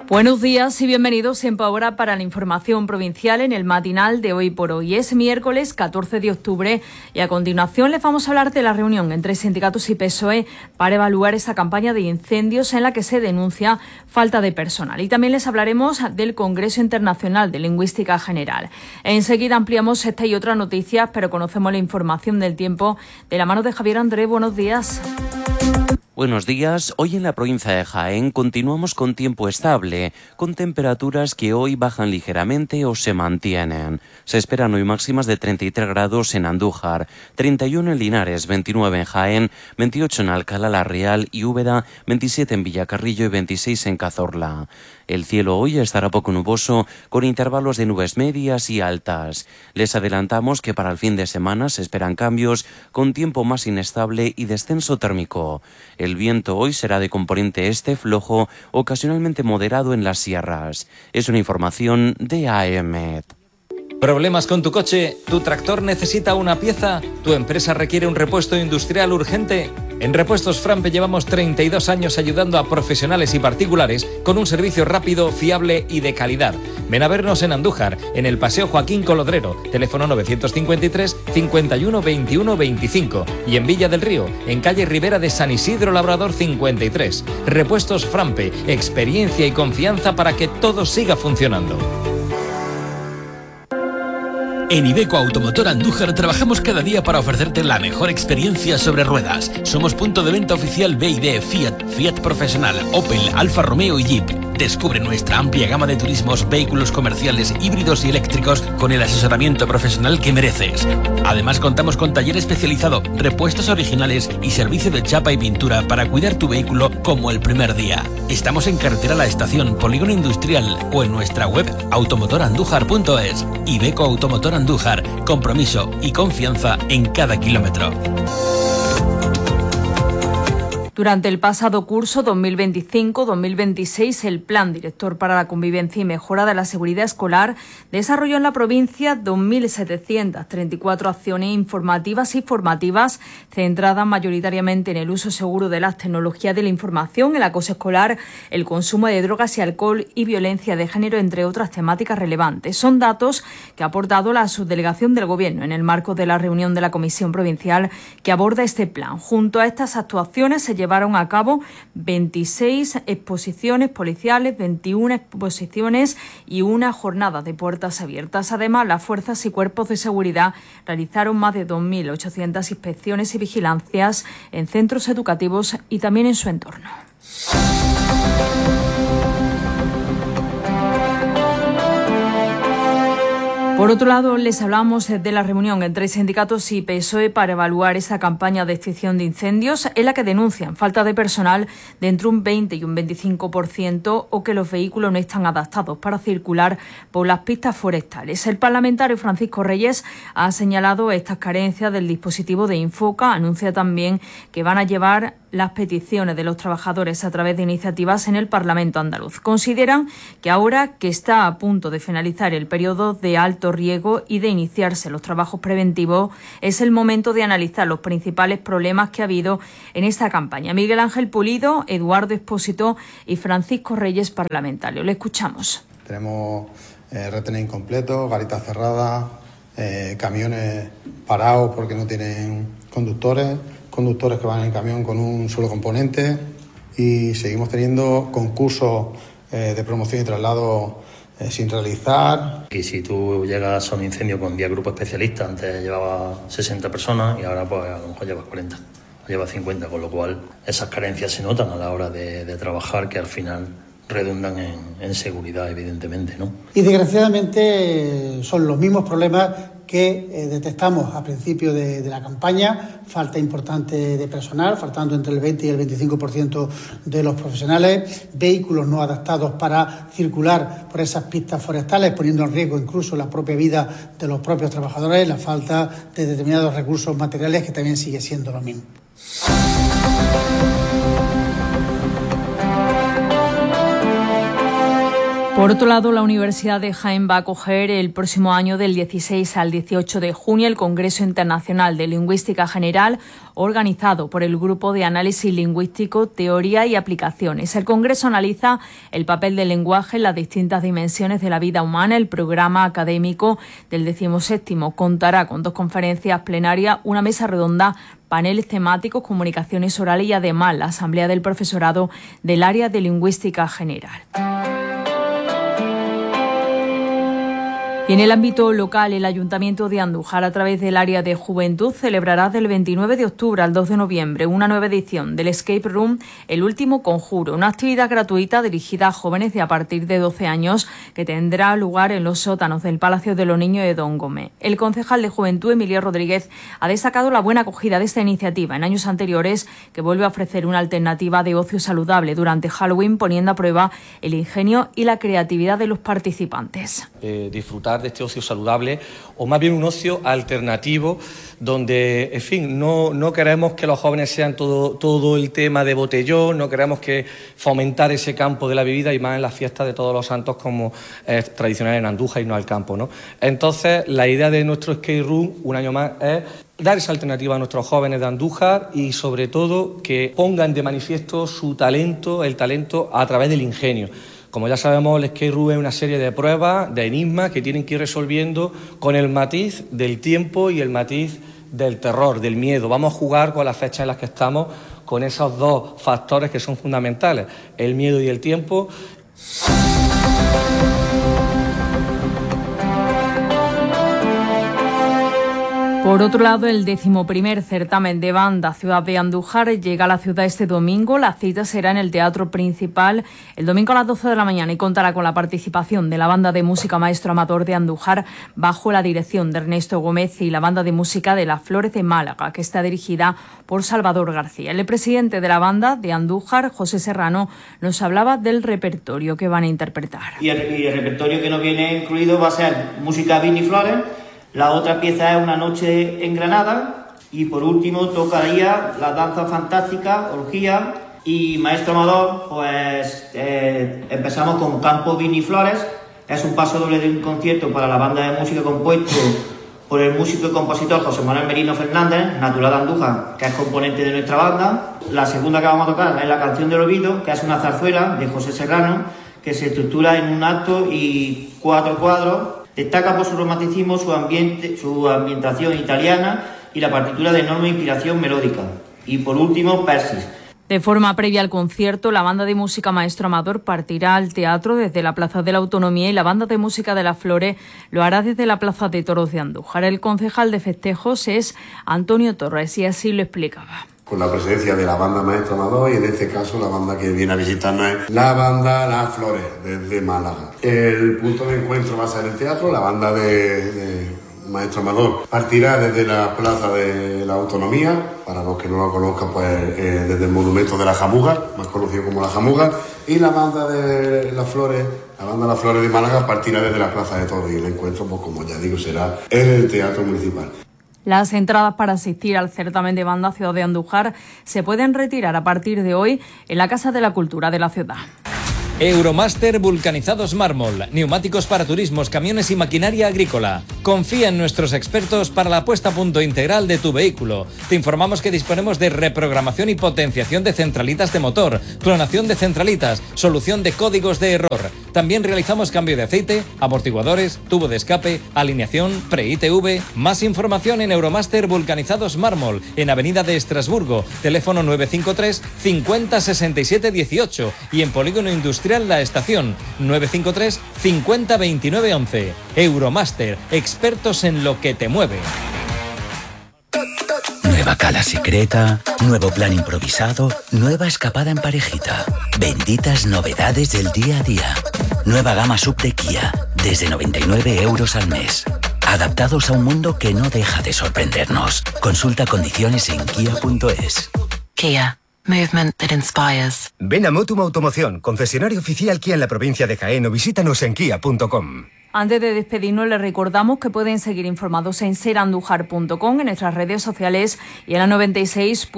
Buenos días y bienvenidos Tiempo Ahora para la información provincial en el matinal de Hoy por Hoy. Es miércoles 14 de octubre y a continuación les vamos a hablar de la reunión entre sindicatos y PSOE para evaluar esa campaña de incendios en la que se denuncia falta de personal. Y también les hablaremos del Congreso Internacional de Lingüística General. Enseguida ampliamos esta y otras noticias, pero conocemos la información del tiempo de la mano de Javier Andrés. Buenos días. Buenos días. Hoy en la provincia de Jaén continuamos con tiempo estable, con temperaturas que hoy bajan ligeramente o se mantienen. Se esperan hoy máximas de 33 grados en Andújar, 31 en Linares, 29 en Jaén, 28 en Alcalá la Real y Úbeda, 27 en Villacarrillo y 26 en Cazorla. El cielo hoy estará poco nuboso, con intervalos de nubes medias y altas. Les adelantamos que para el fin de semana se esperan cambios, con tiempo más inestable y descenso térmico. El viento hoy será de componente este flojo, ocasionalmente moderado en las sierras. Es una información de AEMET. ¿Problemas con tu coche? ¿Tu tractor necesita una pieza? ¿Tu empresa requiere un repuesto industrial urgente? En Repuestos Frampe llevamos 32 años ayudando a profesionales y particulares con un servicio rápido, fiable y de calidad. Ven a vernos en Andújar, en el Paseo Joaquín Colodrero, teléfono 953 51 21 25, y en Villa del Río, en calle Ribera de San Isidro Labrador 53. Repuestos Frampe, experiencia y confianza para que todo siga funcionando. En Iveco Automotor Andújar trabajamos cada día para ofrecerte la mejor experiencia sobre ruedas. Somos punto de venta oficial BYD, Fiat Profesional, Opel, Alfa Romeo y Jeep. Descubre nuestra amplia gama de turismos, vehículos comerciales, híbridos y eléctricos con el asesoramiento profesional que mereces. Además contamos con taller especializado, repuestos originales y servicio de chapa y pintura para cuidar tu vehículo como el primer día. Estamos en carretera La Estación, Polígono Industrial o en nuestra web automotorandújar.es. Iveco Automotor Andújar, compromiso y confianza en cada kilómetro. Durante el pasado curso 2025-2026, el Plan Director para la Convivencia y Mejora de la Seguridad Escolar desarrolló en la provincia 2.734 acciones informativas y formativas centradas mayoritariamente en el uso seguro de las tecnologías de la información, el acoso escolar, el consumo de drogas y alcohol y violencia de género, entre otras temáticas relevantes. Son datos que ha aportado la subdelegación del Gobierno en el marco de la reunión de la Comisión Provincial que aborda este plan. Junto a estas actuaciones se llevaron a cabo 26 exposiciones policiales, 21 exposiciones y una jornada de puertas abiertas. Además, las fuerzas y cuerpos de seguridad realizaron más de 2.800 inspecciones y vigilancias en centros educativos y también en su entorno. Por otro lado, les hablamos de la reunión entre sindicatos y PSOE para evaluar esa campaña de extinción de incendios en la que denuncian falta de personal de entre un 20 y un 25% o que los vehículos no están adaptados para circular por las pistas forestales. El parlamentario Francisco Reyes ha señalado estas carencias del dispositivo de Infoca. Anuncia también que van a llevar las peticiones de los trabajadores a través de iniciativas en el Parlamento andaluz. Consideran que ahora que está a punto de finalizar el periodo de alto riesgo y de iniciarse los trabajos preventivos, es el momento de analizar los principales problemas que ha habido en esta campaña. Miguel Ángel Pulido, Eduardo Expósito y Francisco Reyes, parlamentario. Le escuchamos. Tenemos retenes incompletos, garitas cerradas, camiones parados porque no tienen conductores que van en camión con un solo componente, y seguimos teniendo concursos de promoción y traslado sin realizar. Y si tú llegas a un incendio con 10 grupos especialistas, antes llevaba 60 personas y ahora pues a lo mejor llevas 40, o llevas 50, con lo cual esas carencias se notan a la hora de trabajar, que al final redundan en seguridad, evidentemente, ¿no? Y desgraciadamente son los mismos problemas que detectamos a principio de la campaña: falta importante de personal, faltando entre el 20 y el 25% de los profesionales, vehículos no adaptados para circular por esas pistas forestales, poniendo en riesgo incluso la propia vida de los propios trabajadores, la falta de determinados recursos materiales, que también sigue siendo lo mismo. Por otro lado, la Universidad de Jaén va a acoger el próximo año, del 16 al 18 de junio, el Congreso Internacional de Lingüística General, organizado por el Grupo de Análisis Lingüístico, Teoría y Aplicaciones. El Congreso analiza el papel del lenguaje en las distintas dimensiones de la vida humana. El programa académico del 17º contará con 2 conferencias plenarias, una mesa redonda, paneles temáticos, comunicaciones orales y además la asamblea del profesorado del área de Lingüística General. Y en el ámbito local, el Ayuntamiento de Andújar, a través del área de Juventud, celebrará del 29 de octubre al 2 de noviembre una nueva edición del Escape Room, El Último Conjuro, una actividad gratuita dirigida a jóvenes de a partir de 12 años que tendrá lugar en los sótanos del Palacio de los Niños de Don Gómez. El concejal de Juventud, Emilio Rodríguez, ha destacado la buena acogida de esta iniciativa en años anteriores, que vuelve a ofrecer una alternativa de ocio saludable durante Halloween, poniendo a prueba el ingenio y la creatividad de los participantes. Disfrutar de este ocio saludable, o más bien un ocio alternativo, donde, en fin, no queremos que los jóvenes sean todo el tema de botellón, no queremos que fomentar ese campo de la bebida, y más en las fiestas de Todos los Santos, como es tradicional en Andújar, irnos al campo, ¿no? Entonces, la idea de nuestro Skate Room, un año más, es dar esa alternativa a nuestros jóvenes de Andújar y, sobre todo, que pongan de manifiesto su talento, el talento a través del ingenio. Como ya sabemos, el Skate Room es una serie de pruebas, de enigmas que tienen que ir resolviendo con el matiz del tiempo y el matiz del terror, del miedo. Vamos a jugar con las fechas en las que estamos, con esos 2 factores que son fundamentales, el miedo y el tiempo. Por otro lado, el 11º certamen de banda Ciudad de Andújar llega a la ciudad este domingo. La cita será en el Teatro Principal el domingo a las 12 de la mañana y contará con la participación de la Banda de Música Maestro Amador de Andújar, bajo la dirección de Ernesto Gómez, y la Banda de Música de Las Flores de Málaga, que está dirigida por Salvador García. El presidente de la Banda de Andújar, José Serrano, nos hablaba del repertorio que van a interpretar. Y el repertorio que nos viene incluido va a ser música Vini Flores. La otra pieza es Una noche en Granada, y por último tocaría la danza fantástica, Orgía, y Maestro Amador, pues empezamos con Campo Vini Flores. Es un paso doble de un concierto para la banda de música compuesto por el músico y compositor José Manuel Merino Fernández, natural de Andújar, que es componente de nuestra banda. La segunda que vamos a tocar es La canción del olvido, que es una zarzuela de José Serrano, que se estructura en un acto y 4 cuadros. Destaca por su romanticismo, su ambientación italiana y la partitura de enorme inspiración melódica. Y por último, Persis. De forma previa al concierto, la Banda de Música Maestro Amador partirá al teatro desde la Plaza de la Autonomía, y la Banda de Música de Las Flores lo hará desde la Plaza de Toros de Andújar. El concejal de festejos es Antonio Torres, y así lo explicaba. Con la presencia de la Banda Maestro Amador, y en este caso la banda que viene a visitarnos es la Banda Las Flores, desde Málaga. El punto de encuentro va a ser el teatro. La banda de Maestro Amador partirá desde la Plaza de la Autonomía, para los que no lo conozcan, pues desde el Monumento de la Jamuga, más conocido como la Jamuga, y la Banda de Las Flores, la Banda Las Flores de Málaga, partirá desde la Plaza de Toros, y el encuentro, pues como ya digo, será en el Teatro Municipal. Las entradas para asistir al certamen de banda Ciudad de Andújar se pueden retirar a partir de hoy en la Casa de la Cultura de la ciudad. Euromaster Vulcanizados Mármol, neumáticos para turismos, camiones y maquinaria agrícola. Confía en nuestros expertos para la puesta a punto integral de tu vehículo. Te informamos que disponemos de reprogramación y potenciación de centralitas de motor, clonación de centralitas, solución de códigos de error. También realizamos cambio de aceite, amortiguadores, tubo de escape, alineación, pre-ITV. Más información en Euromaster Vulcanizados Mármol, en Avenida de Estrasburgo, teléfono 953 50 67 18, y en Polígono Industrial La Estación, 953 50 29 11. Euromaster, expertos en lo que te mueve. Nueva cala secreta, nuevo plan improvisado, nueva escapada en parejita. Benditas novedades del día a día. Nueva gama sub de Kia, desde 99 € al mes. Adaptados a un mundo que no deja de sorprendernos. Consulta condiciones en kia.es. Kia. Movement that inspires. Ven a Motum Automoción, concesionario oficial Kia en la provincia de Jaén, o visítanos en kia.com. Antes de despedirnos, les recordamos que pueden seguir informados en serandújar.com, en nuestras redes sociales y en la 96.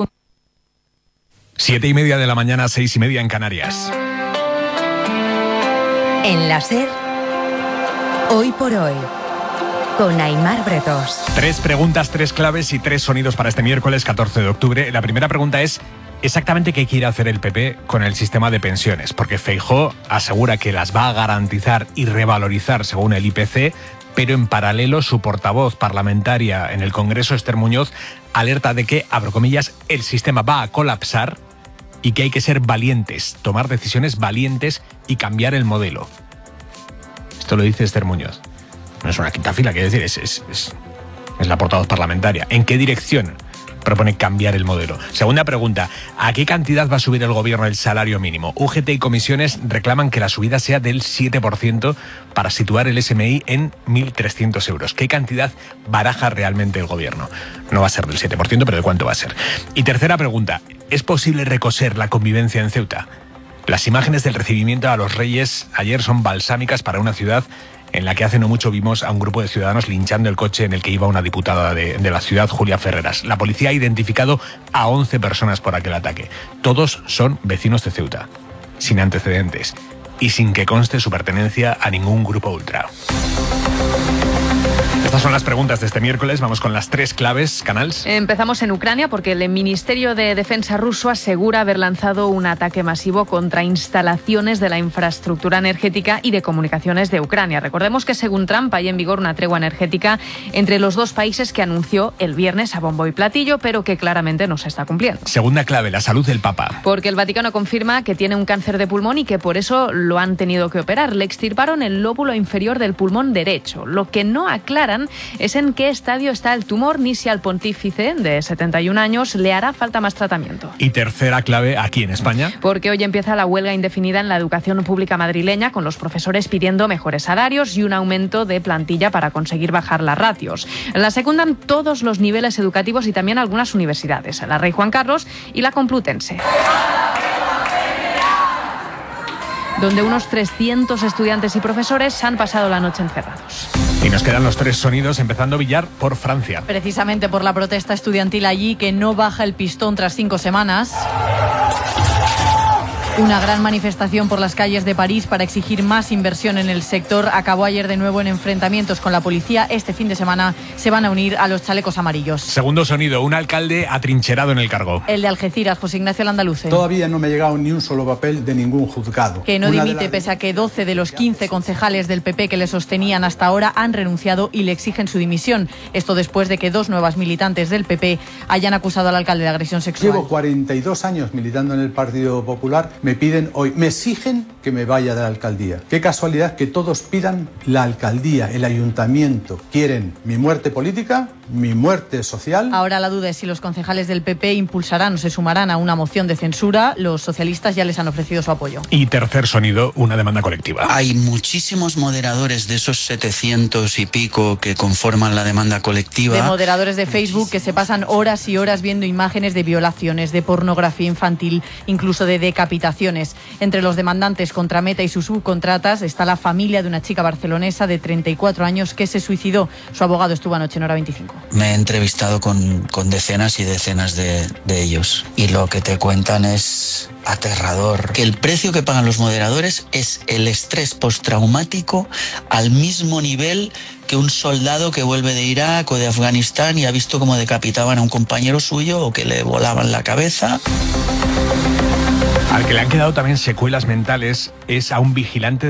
7:30 de la mañana, 6:30 en Canarias. En la SER, Hoy por Hoy, con Aimar Bretos. 3 preguntas, 3 claves y 3 sonidos para este miércoles 14 de octubre. La primera pregunta es: ¿exactamente qué quiere hacer el PP con el sistema de pensiones? Porque Feijóo asegura que las va a garantizar y revalorizar según el IPC, pero en paralelo su portavoz parlamentaria en el Congreso, Esther Muñoz, alerta de que, abro comillas, el sistema va a colapsar y que hay que ser valientes, tomar decisiones valientes y cambiar el modelo. Esto lo dice Esther Muñoz. No es una quinta fila, quiere decir, es la portavoz parlamentaria. ¿En qué dirección propone cambiar el modelo? Segunda pregunta: ¿a qué cantidad va a subir el gobierno el salario mínimo? UGT y comisiones reclaman que la subida sea del 7% para situar el SMI en 1.300 euros. ¿Qué cantidad baraja realmente el gobierno? No va a ser del 7%, pero ¿de cuánto va a ser? Y tercera pregunta: ¿es posible recoser la convivencia en Ceuta? Las imágenes del recibimiento a los reyes ayer son balsámicas para una ciudad en la que hace no mucho vimos a un grupo de ciudadanos linchando el coche en el que iba una diputada de la ciudad, Julia Ferreras. La policía ha identificado a 11 personas por aquel ataque. Todos son vecinos de Ceuta, sin antecedentes y sin que conste su pertenencia a ningún grupo ultra. Estas son las preguntas de este miércoles. Vamos con las 3 claves, Canals. Empezamos en Ucrania porque el Ministerio de Defensa ruso asegura haber lanzado un ataque masivo contra instalaciones de la infraestructura energética y de comunicaciones de Ucrania. Recordemos que según Trump hay en vigor una tregua energética entre los dos países que anunció el viernes a bombo y platillo, pero que claramente no se está cumpliendo. Segunda clave, la salud del Papa. Porque el Vaticano confirma que tiene un cáncer de pulmón y que por eso lo han tenido que operar. Le extirparon el lóbulo inferior del pulmón derecho. Lo que no aclaran es en qué estadio está el tumor ni si al pontífice de 71 años le hará falta más tratamiento. Y tercera clave, aquí en España. Porque hoy empieza la huelga indefinida en la educación pública madrileña, con los profesores pidiendo mejores salarios y un aumento de plantilla para conseguir bajar las ratios. La secundan todos los niveles educativos y también algunas universidades, la Rey Juan Carlos y la Complutense, donde unos 300 estudiantes y profesores han pasado la noche encerrados. Y nos quedan los 3 sonidos, empezando Villar por Francia. Precisamente por la protesta estudiantil allí, que no baja el pistón tras 5 semanas. Una gran manifestación por las calles de París para exigir más inversión en el sector acabó ayer de nuevo en enfrentamientos con la policía. Este fin de semana se van a unir a los chalecos amarillos. Segundo sonido, un alcalde atrincherado en el cargo. El de Algeciras, José Ignacio Landaluce. Todavía no me ha llegado ni un solo papel de ningún juzgado. Que no dimite pese a que 12 de los 15 concejales del PP que le sostenían hasta ahora han renunciado y le exigen su dimisión. Esto después de que 2 nuevas militantes del PP hayan acusado al alcalde de agresión sexual. Llevo 42 años militando en el Partido Popular. Me piden hoy, me exigen que me vaya de la alcaldía. Qué casualidad que todos pidan la alcaldía, el ayuntamiento. Quieren mi muerte política, mi muerte social. Ahora la duda es si los concejales del PP impulsarán o se sumarán a una moción de censura. Los socialistas ya les han ofrecido su apoyo. Y tercer sonido, una demanda colectiva. Hay muchísimos moderadores de esos 700 y pico que conforman la demanda colectiva. De moderadores de Facebook que se pasan horas y horas viendo imágenes de violaciones, de pornografía infantil, incluso de decapitaciones. Entre los demandantes contra Meta y sus subcontratas está la familia de una chica barcelonesa de 34 años que se suicidó. Su abogado estuvo anoche en Hora 25. Me he entrevistado con decenas y decenas de ellos y lo que te cuentan es aterrador. Que el precio que pagan los moderadores es el estrés postraumático al mismo nivel que un soldado que vuelve de Irak o de Afganistán y ha visto cómo decapitaban a un compañero suyo o que le volaban la cabeza. Al que le han quedado también secuelas mentales es a un vigilante